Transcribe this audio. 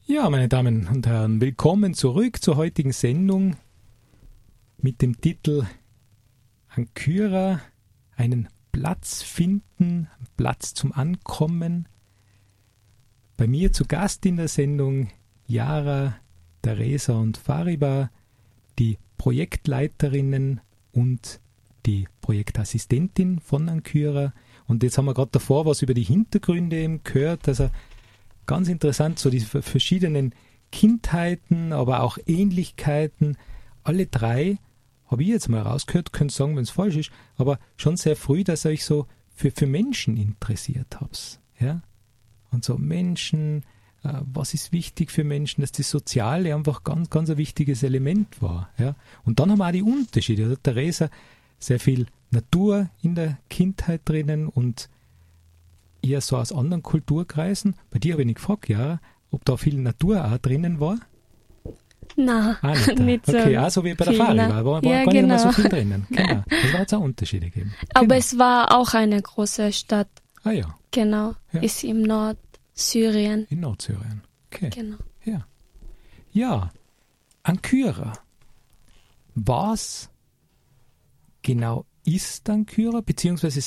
Ja, meine Damen und Herren, willkommen zurück zur heutigen Sendung mit dem Titel Ankyra, einen Platz finden, Platz zum Ankommen. Bei mir zu Gast in der Sendung Yara, Teresa und Fariba, die Projektleiterinnen und die Projektassistentin von Ankyra. Und jetzt haben wir gerade davor was über die Hintergründe eben gehört, also ganz interessant, so die verschiedenen Kindheiten, aber auch Ähnlichkeiten. Alle drei, habe ich jetzt mal rausgehört, könnt sagen, wenn es falsch ist, aber schon sehr früh, dass ihr euch so für Menschen interessiert habt. Ja? Und so Menschen, was ist wichtig für Menschen, dass das Soziale einfach ganz, ganz ein wichtiges Element war. Ja? Und dann haben wir auch die Unterschiede. Also Teresa, sehr viel Natur in der Kindheit drinnen und eher so aus anderen Kulturkreisen. Bei dir habe ich nicht gefragt, Yara, ob da viel Natur auch drinnen war? Nein, nicht so. Okay, auch so wie bei der Fariba, war ja, gar genau. nicht mehr so viel drinnen. Genau, das war jetzt auch Unterschiede gegeben. Aber Genau. es war auch eine große Stadt. Ah ja. Genau, Ja. ist im Nordsyrien. In Nordsyrien. Okay. Genau. Ja. Ja, Ankyra. Was genau ist Ankyra? Beziehungsweise